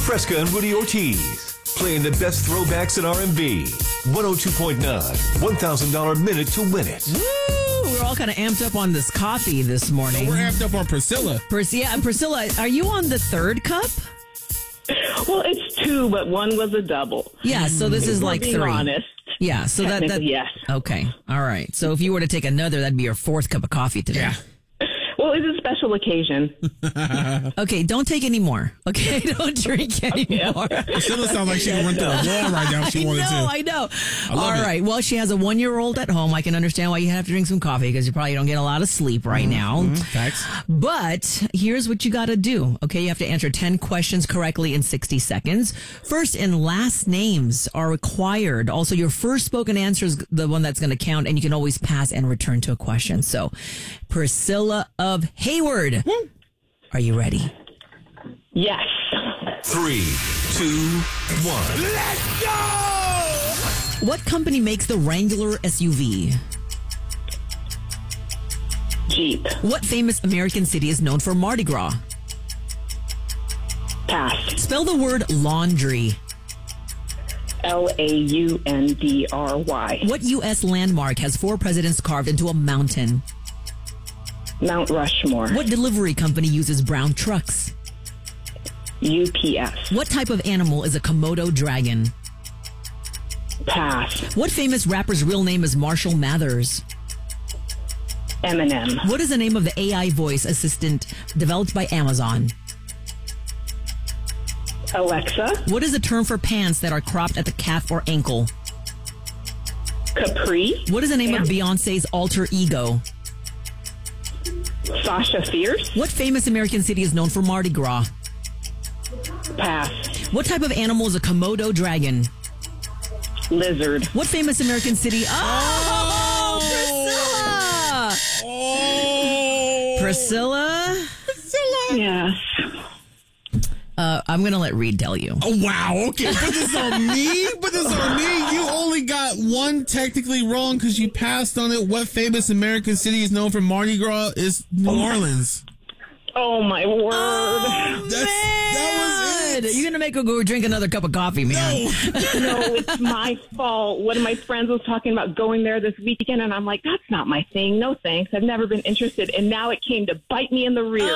Fresca and Rudy Ortiz, playing the best throwbacks in R&B. 102.9, $1,000 minute to win it. Woo! We're all kind of amped up on this coffee this morning. We're amped up on Priscilla. Priscilla, are you on the third cup? Well, it's two, but one was a double. Yeah, so this is like being three. honest. Yeah, so that Yes. Okay, all right. So if you were to take another, that'd be your fourth cup of coffee today. Yeah. Well, it's a special occasion. Okay, don't take any more. Okay, don't drink anymore. Priscilla sounds like she can run through a wall right now if she wanted to. I know. All it. right. Well, she has a 1-year-old at home. I can understand why you have to drink some coffee because you probably don't get a lot of sleep right now. Facts. But here's what you got to do. Okay, you have to answer 10 questions correctly in 60 seconds. First and last names are required. Also, your first spoken answer is the one that's going to count, and you can always pass and return to a question. So, Priscilla of Hayward, are you ready? Yes. 3, 2, 1. Let's go! What company makes the Wrangler SUV? Jeep. What famous American city is known for Mardi Gras? Pass. Spell the word laundry. Laundry. What U.S. landmark has 4 presidents carved into a mountain? Mount Rushmore. What delivery company uses brown trucks? UPS. What type of animal is a Komodo dragon? Pass. What famous rapper's real name is Marshall Mathers? Eminem. What is the name of the AI voice assistant developed by Amazon? Alexa. What is the term for pants that are cropped at the calf or ankle? Capri. What is the name of Beyonce's alter ego? Sasha Fierce. What famous American city is known for Mardi Gras? Pass. What type of animal is a Komodo dragon? Lizard. What famous American city? Oh, Priscilla! Yes. I'm going to let Reed tell you. Oh, wow. Okay. Put this on me. You only got one technically wrong because you passed on it. What famous American city is known for Mardi Gras is New Orleans. Oh, my word. That was it. You're going to make her go drink another cup of coffee, man. No, it's my fault. One of my friends was talking about going there this weekend, and I'm like, that's not my thing. No thanks. I've never been interested. And now it came to bite me in the rear.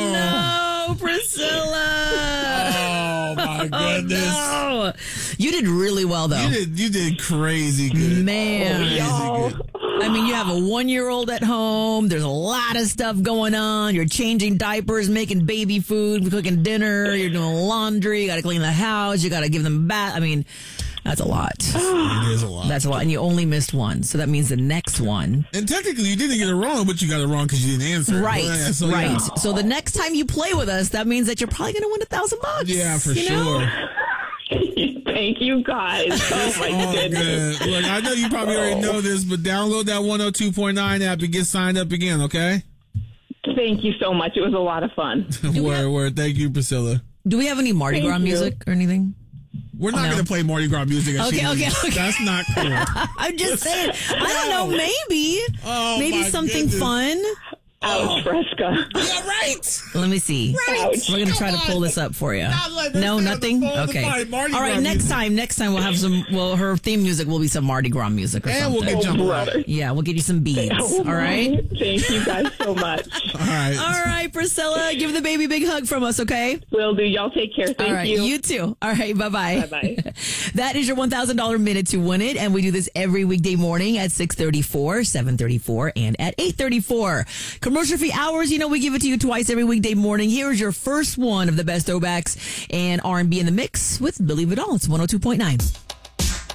Oh, no, Priscilla. Oh, my goodness. No. You did really well, though. You did crazy good. Man. Y'all. I mean, you have a 1-year-old at home. There's a lot of stuff going on. You're changing diapers, making baby food, cooking dinner. You're doing laundry. You got to clean the house. You got to give them a bath. I mean, that's a lot. It is a lot. That's a lot. And you only missed one. So that means the next one. And technically, you didn't get it wrong, but you got it wrong because you didn't answer. Right. Yeah, right. So the next time you play with us, that means that you're probably going to win $1,000. Yeah, for you know? sure. Thank you, guys. Oh, my goodness. Good. Look, I know you probably already know this, but download that 102.9 app and get signed up again, okay? Thank you so much. It was a lot of fun. Word. Thank you, Priscilla. Do we have any Mardi Gras music or anything? We're not going to play Mardi Gras music. Okay. That's not cool. I'm just saying. I don't know. Maybe. Oh, maybe something fun. Ouch, Fresca. Yeah, right. Let me see. Ouch. We're gonna try to pull this up for you. No, nothing. Okay. All right. Next time we'll have some. Well, her theme music will be some Mardi Gras music or And something. we'll get jumping. brother. Yeah, we'll get you some beads. All right. Thank you guys so much. All right. All right, Priscilla. Give the baby a big hug from us, okay? Will do. Y'all take care. Thank All right. you. You too. All right. Bye-bye. Bye-bye. That is your $1,000 minute to win it. And we do this every weekday morning at 6:34, 7:34, and at 8:34. Commercial-free hours. You know, we give it to you twice every weekday morning. Here's your first one of the best throwbacks and R&B in the mix with Billy Vidal. It's 102.9.